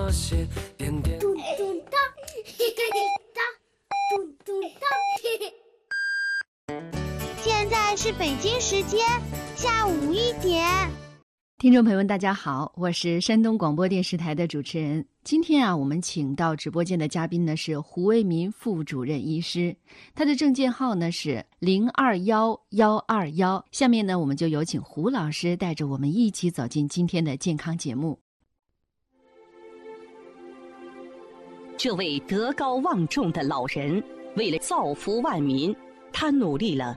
那些点点。 咚咚当，嘿嘿嘿当，咚咚当，嘿嘿。 现在是北京时间下午1点。 听众朋友们大家好，我是山东广播电视台的主持人。今天我们请到直播间的嘉宾呢是胡为民副主任医师，他的证件号呢是021121。下面呢我们就有请胡老师带着我们一起走进今天的健康节目。 这位德高望重的老人为了造福万民，他努力了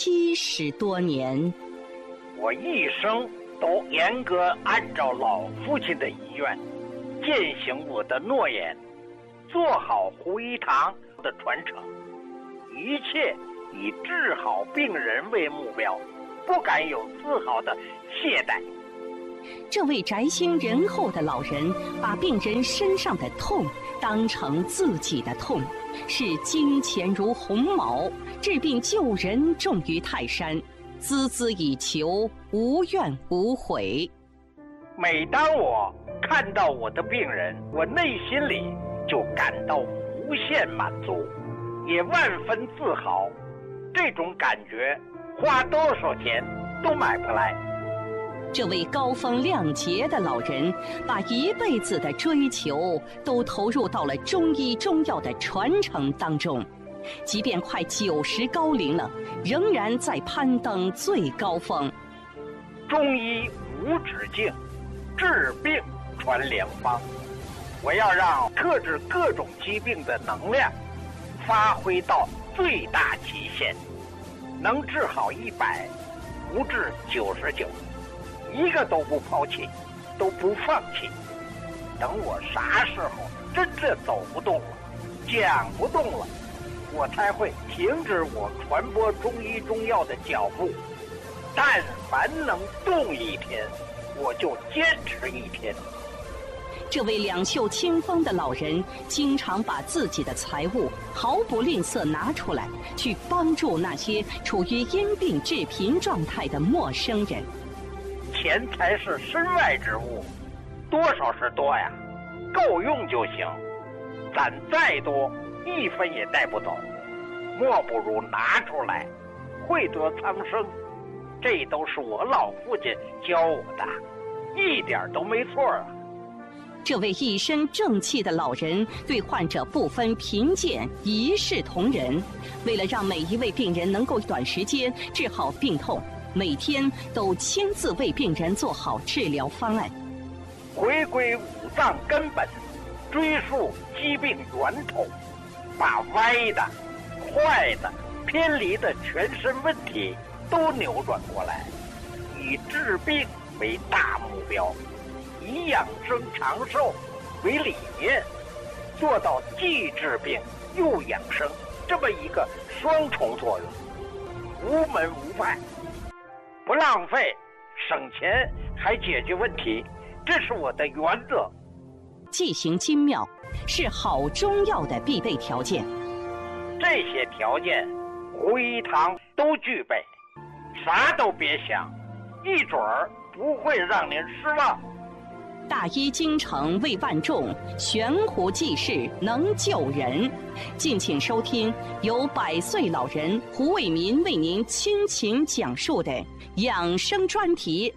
70多年。 我一生都严格按照老父亲的遗愿践行我的诺言，做好胡一堂的传承，一切以治好病人为目标，不敢有丝毫的懈怠。 这位宅心仁厚的老人把病人身上的痛当成自己的痛，视金钱如鸿毛，治病救人重于泰山，孜孜以求，无怨无悔。 每当我看到我的病人，我内心里就感到无限满足，也万分自豪。这种感觉花多少钱都买不来。 这位高风亮节的老人把一辈子的追求都投入到了中医中药的传承当中，即便快90高龄了，仍然在攀登最高峰。 中医无止境，治病传良方。我要让克制各种疾病的能量发挥到最大极限，能治好100，不治99，一个都不抛弃，都不放弃。等我啥时候真正走不动了，讲不动了，我才会停止我传播中医中药的脚步。但凡能动1天，我就坚持1天。 这位两袖清风的老人经常把自己的财物毫不吝啬拿出来，去帮助那些处于因病致贫状态的陌生人。 钱财是身外之物，多少是多呀，够用就行。攒再多1分也带不走，莫不如拿出来，惠得苍生。这都是我老父亲教我的，一点都没错啊。 这位一身正气的老人对患者不分贫贱，一视同仁。为了让每一位病人能够短时间治好病痛，每天都亲自为病人做好治疗方案， 回归五脏根本，追溯疾病源头，把歪的、坏的、偏离的全身问题都扭转过来，以治病为大目标，以养生长寿为理念，做到既治病又养生这么一个双重作用，无门无派，不浪费，省钱还解决问题，这是我的原则。 剂行精妙是好中药的必备条件， 这些条件胡一堂都具备，啥都别想，一准儿不会让您失望。 大医精诚为万众，悬壶济世能救人。敬请收听由100岁老人胡为民为您倾情讲述的养生专题。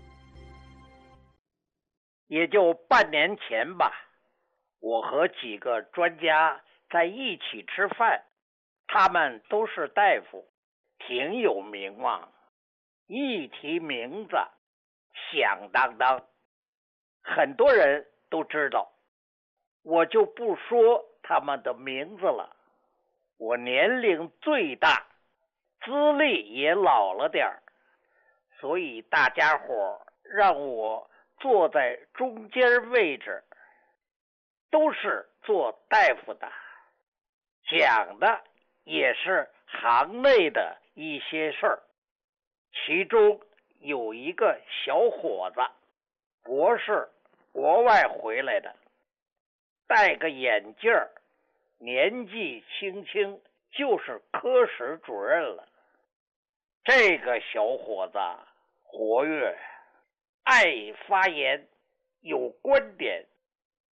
也就半年前吧，我和几个专家在一起吃饭，他们都是大夫，挺有名望，一提名字响当当，很多人都知道。我就不说他们的名字了，我年龄最大，资历也老了点儿，所以大家伙让我坐在中间位置，都是做大夫的，讲的也是行内的一些事儿。其中有一个小伙子，博士，国外回来的，戴个眼镜儿，年纪轻轻就是科室主任了。这个小伙子活跃，爱发言，有观点，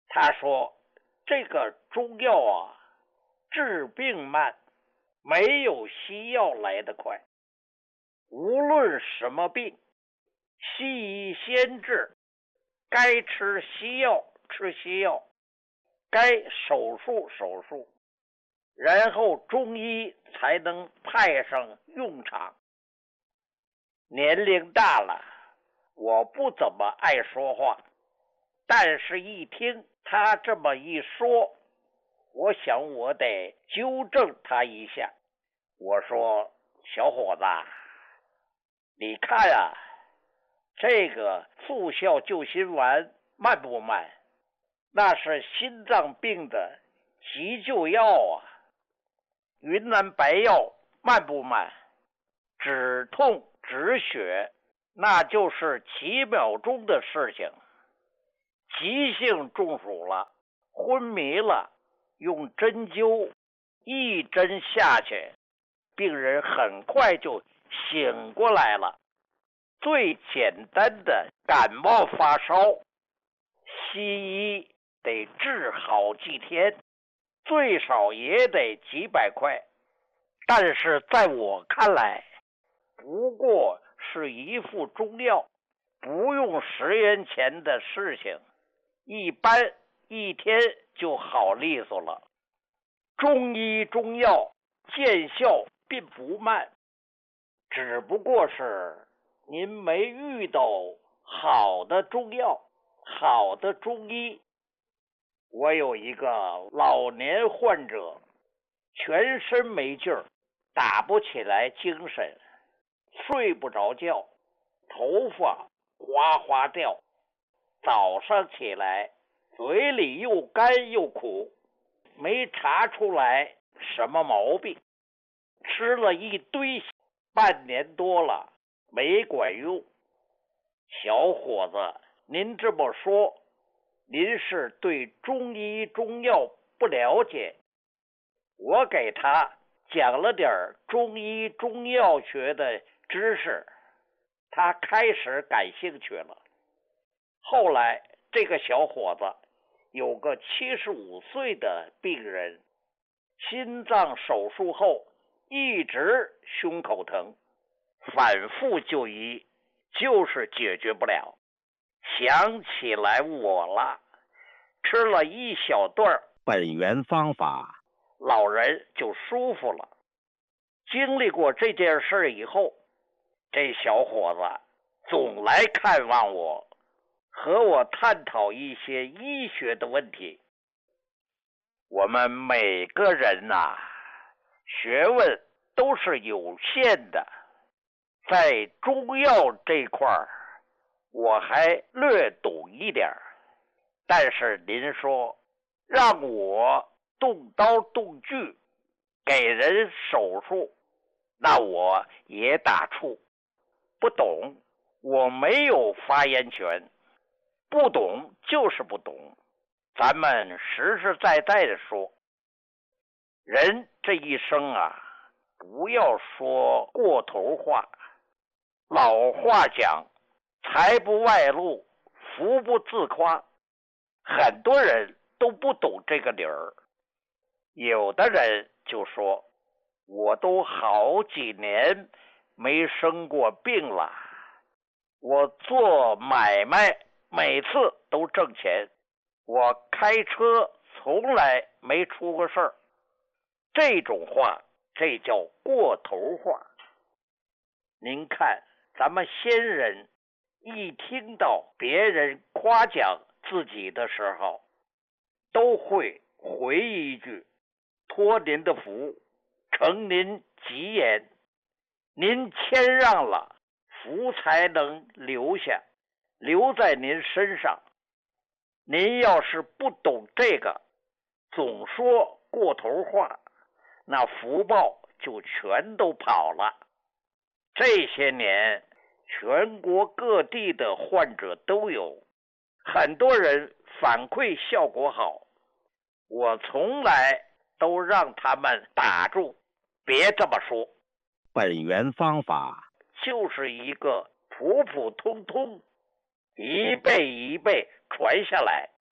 他说这个中药啊，治病慢，没有西药来得快。无论什么病，西医先治，该吃西药吃西药，该手术手术，然后中医才能派上用场。年龄大了，我不怎么爱说话，但是一听他这么一说，我想我得纠正他一下。我说，小伙子，你看啊，这个速效救心丸慢不慢？那是心脏病的急救药啊。云南白药慢不慢？止痛止血，那就是几秒钟的事情。急性中暑了，昏迷了，用针灸一针下去，病人很快就醒过来了。最简单的感冒发烧，西医得治好几天，最少也得几百块，但是在我看来，不过是一副中药，不用10元钱的事情，一般一天就好利索了。中医中药见效并不慢，只不过是您没遇到好的中药，好的中医。我有一个老年患者，全身没劲儿，打不起来精神，睡不着觉，头发哗哗掉，早上起来嘴里又干又苦，没查出来什么毛病，吃了一堆，半年多了没管用。小伙子，您这么说，您是对中医中药不了解。我给他讲了点中医中药学的知识，他开始感兴趣了。后来这个小伙子有个75岁的病人，心脏手术后一直胸口疼，反复就医，就是解决不了。想起来我了，吃了一小段本源方法，老人就舒服了。经历过这件事以后，这小伙子总来看望我，和我探讨一些医学的问题。我们每个人学问都是有限的，在中药这块我还略懂一点，但是您说让我动刀动锯给人手术，那我也打怵，不懂，我没有发言权，不懂就是不懂。咱们实实在在的说，人这一生不要说过头话。老话讲，财不外露，福不自夸。很多人都不懂这个理儿。有的人就说，我都好几年没生过病了，我做买卖每次都挣钱，我开车从来没出过事儿。这种话，这叫过头话。您看，咱们先人一听到别人夸奖自己的时候，都会回一句，托您的福，承您吉言，您谦让了，福才能留下，留在您身上。您要是不懂这个，总说过头话，那福报就全都跑了。这些年全国各地的患者都有，很多人反馈效果好，我从来都让他们打住，别这么说。本源方法就是一个普普通通，一辈一辈传下来，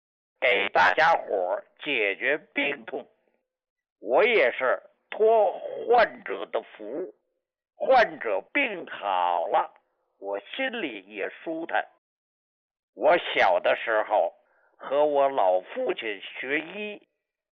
给大家伙解决病痛。我也是托患者的福，患者病好了，我心里也舒坦。我小的时候和我老父亲学医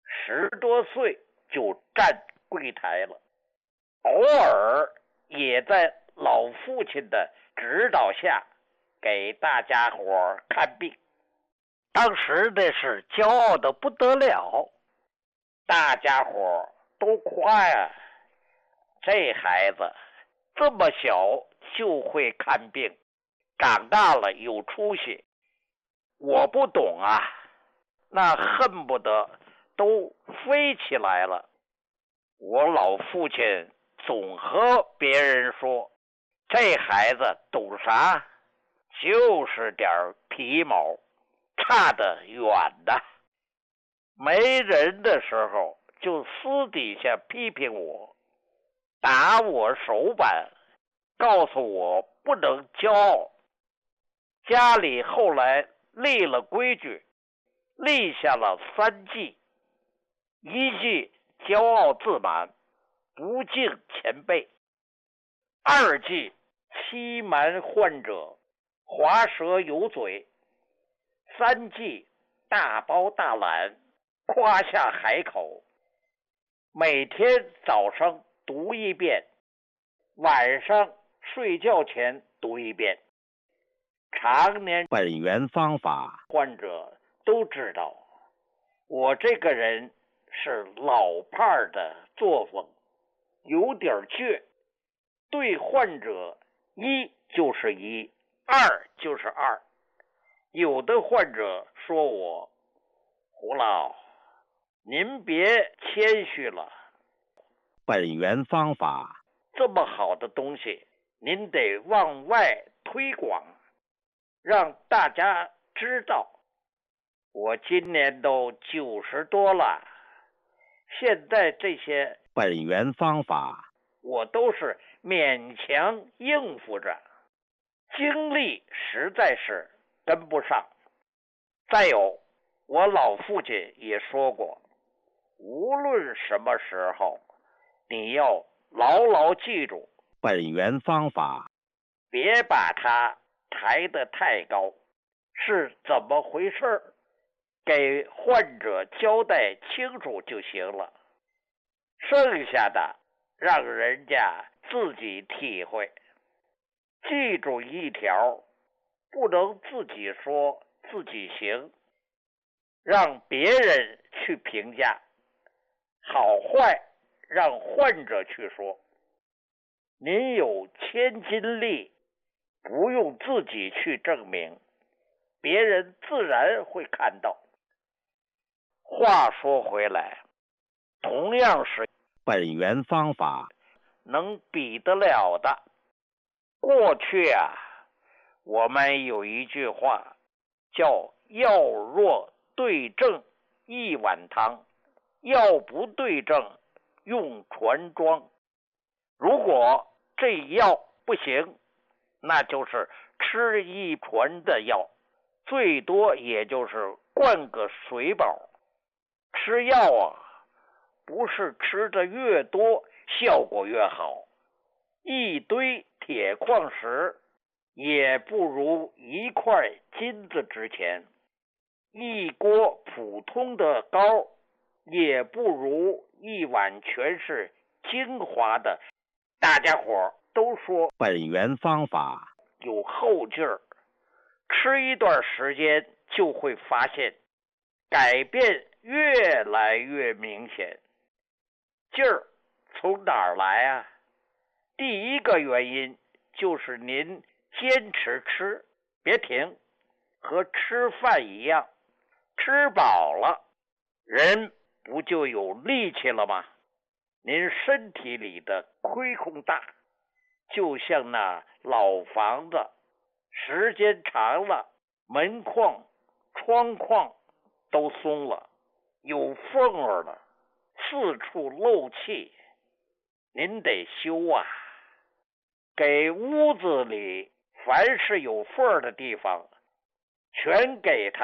，10多岁就站柜台了，偶尔也在老父亲的指导下给大家伙看病。当时那是骄傲的不得了，大家伙都夸呀，这孩子这么小就会看病，长大了有出息。我不懂啊，那恨不得都飞起来了。我老父亲总和别人说，这孩子懂啥？就是点皮毛，差得远的。没人的时候就私底下批评我，打我手板，告诉我不能骄傲。家里后来立了规矩，立下了3忌：一忌骄傲自满，不敬前辈；二忌欺瞒患者，滑舌有嘴；三忌大包大揽，夸下海口。每天早上读一遍，晚上睡觉前读一遍。常年本源方法患者都知道，我这个人是老派的作风，有点倔。对患者1就是1，2就是2。有的患者说我，胡老，您别谦虚了， 本源方法这么好的东西，您得往外推广，让大家知道。我今年都90多了，现在这些本源方法我都是勉强应付着，精力实在是跟不上。再有，我老父亲也说过，无论什么时候，你要牢牢记住本源方法， 别把它抬得太高。是怎么回事？给患者交代清楚就行了，剩下的让人家自己体会。记住一条，不能自己说自己行，让别人去评价，好坏让患者去说。您有千斤力，不用自己去证明，别人自然会看到。话说回来，同样是本源方法能比得了的。过去啊，我们有一句话叫药若对症一碗汤，药不对症用船装。如果这药不行，那就是吃一船的药，最多也就是灌个水饱。吃药啊，不是吃的越多效果越好，一堆铁矿石也不如一块金子值钱，一锅普通的膏也不如一碗全是精华的。大家伙都说本源方法有后劲儿，吃一段时间就会发现改变越来越明显。劲儿从哪儿来啊？第一个原因就是您坚持吃，别停，和吃饭一样，吃饱了，人不就有力气了吗？您身体里的亏空大，就像那老房子，时间长了，门框、窗框都松了，有缝儿了，四处漏气，您得修啊。给屋子里凡是有缝儿的地方，全给它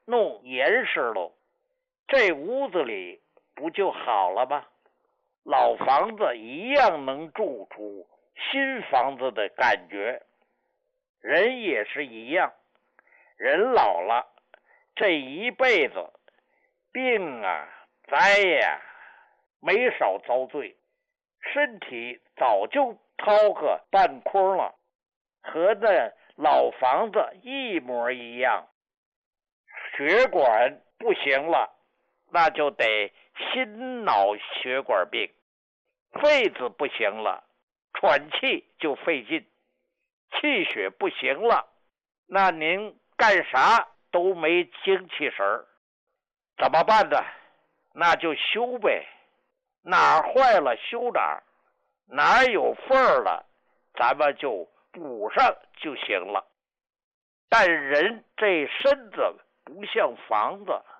弄严实了，这屋子里不就好了吗？老房子一样能住出新房子的感觉。人也是一样，人老了，这一辈子病啊灾呀没少遭罪，身体早就掏个半空了，和那老房子一模一样。血管不行了，那就得心脑血管病；肺子不行了，喘气就费劲；气血不行了，那您干啥都没精气神儿。怎么办呢？那就修呗，哪儿坏了修哪儿，哪儿有缝儿了，咱们就补上就行了。但人这身子不像房子，